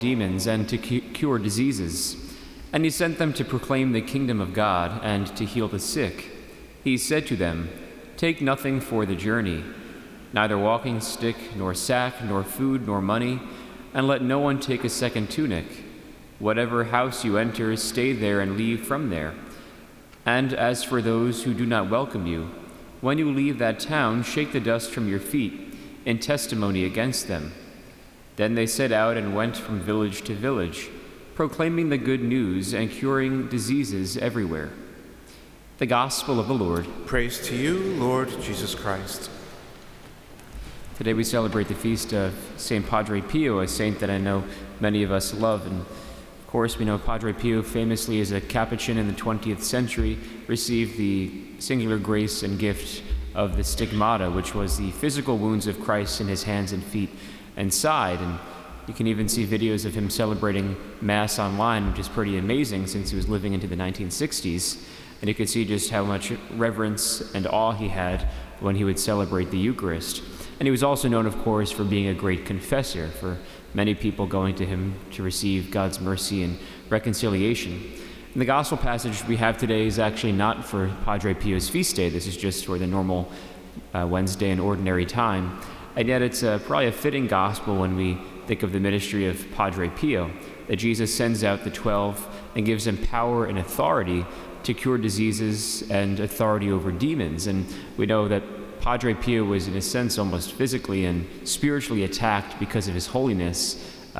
demons and to cure diseases. And he sent them to proclaim the kingdom of God and to heal the sick. He said to them, "Take nothing for the journey, neither walking stick, nor sack, nor food, nor money, and let no one take a second tunic. Whatever house you enter, stay there and leave from there. And as for those who do not welcome you, when you leave that town, shake the dust from your feet in testimony against them." Then they set out and went from village to village, proclaiming the good news and curing diseases everywhere. The Gospel of the Lord. Praise to you, Lord Jesus Christ. Today we celebrate the feast of St. Padre Pio, a saint that I know many of us love. And of course, we know Padre Pio famously as a Capuchin in the 20th century, received the singular grace and gift of the stigmata, which was the physical wounds of Christ in his hands and feet and side. And you can even see videos of him celebrating Mass online, which is pretty amazing since he was living into the 1960s. And you could see just how much reverence and awe he had when he would celebrate the Eucharist. And he was also known, of course, for being a great confessor, for many people going to him to receive God's mercy and reconciliation. And the gospel passage we have today is actually not for Padre Pio's feast day. This is just for the normal Wednesday and ordinary time. And yet it's probably a fitting gospel when we think of the ministry of Padre Pio, that Jesus sends out the 12 and gives them power and authority to cure diseases and authority over demons. And we know that Padre Pio was, in a sense, almost physically and spiritually attacked because of his holiness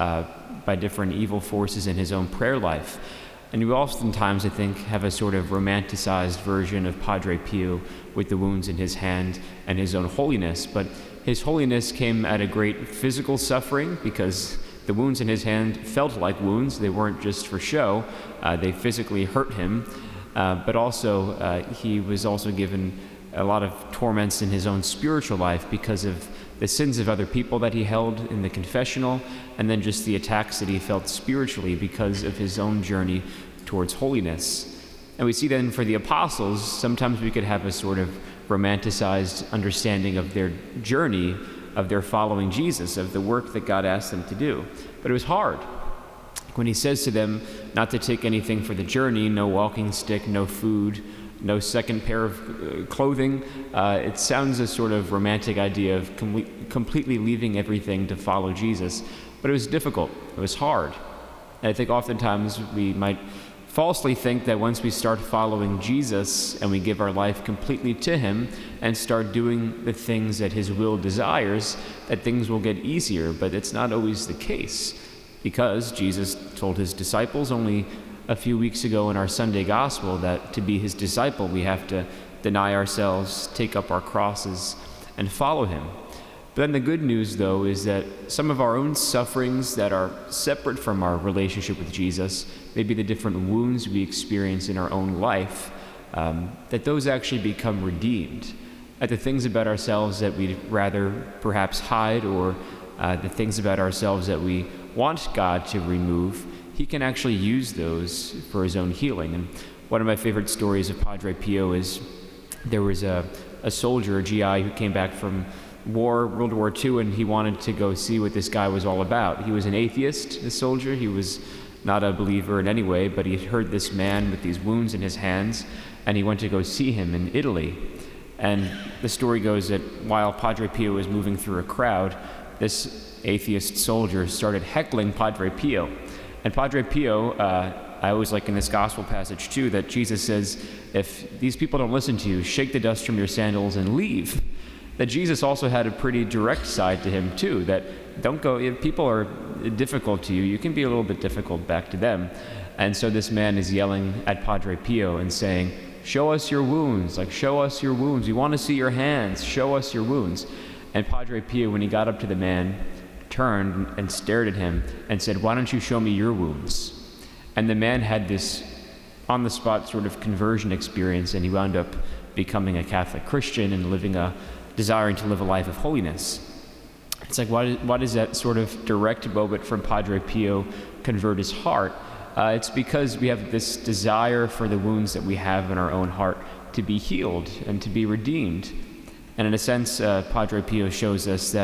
by different evil forces in his own prayer life. And we oftentimes, I think, have a sort of romanticized version of Padre Pio with the wounds in his hand and his own holiness. But his holiness came at a great physical suffering because the wounds in his hand felt like wounds. They weren't just for show. They physically hurt him. But also, he was also given a lot of torments in his own spiritual life because of the sins of other people that he held in the confessional, and then just the attacks that he felt spiritually because of his own journey towards holiness. And we see then for the apostles, sometimes we could have a sort of romanticized understanding of their journey, of their following Jesus, of the work that God asked them to do. But it was hard. When he says to them not to take anything for the journey, no walking stick, no food, no second pair of clothing, it sounds a sort of romantic idea of completely leaving everything to follow Jesus. But it was difficult. It was hard. And I think oftentimes we might falsely think that once we start following Jesus and we give our life completely to him and start doing the things that his will desires, that things will get easier. But it's not always the case, because Jesus told his disciples only a few weeks ago in our Sunday Gospel that to be his disciple we have to deny ourselves, take up our crosses, and follow him. But then the good news, though, is that some of our own sufferings that are separate from our relationship with Jesus, maybe the different wounds we experience in our own life, that those actually become redeemed. That the things about ourselves that we'd rather perhaps hide, or the things about ourselves that we want God to remove, he can actually use those for his own healing. And one of my favorite stories of Padre Pio is there was a soldier, a GI, who came back from World War II, and he wanted to go see what this guy was all about. He was an atheist, this soldier. He was not a believer in any way, but he had heard this man with these wounds in his hands, and he went to go see him in Italy. And the story goes that while Padre Pio was moving through a crowd, this atheist soldier started heckling Padre Pio. And Padre Pio, I always like in this gospel passage too, that Jesus says, if these people don't listen to you, shake the dust from your sandals and leave. That Jesus also had a pretty direct side to him too, that don't go, if people are difficult to you, you can be a little bit difficult back to them. And so this man is yelling at Padre Pio and saying, show us your wounds, like show us your wounds. We want to see your hands, show us your wounds. And Padre Pio, when he got up to the man, turned and stared at him and said, why don't you show me your wounds? And the man had this on-the-spot sort of conversion experience, and he wound up becoming a Catholic Christian and desiring to live a life of holiness. It's like, why does that sort of direct moment from Padre Pio convert his heart? It's because we have this desire for the wounds that we have in our own heart to be healed and to be redeemed. And in a sense, Padre Pio shows us that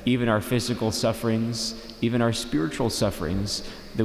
even our physical sufferings, even our spiritual sufferings, that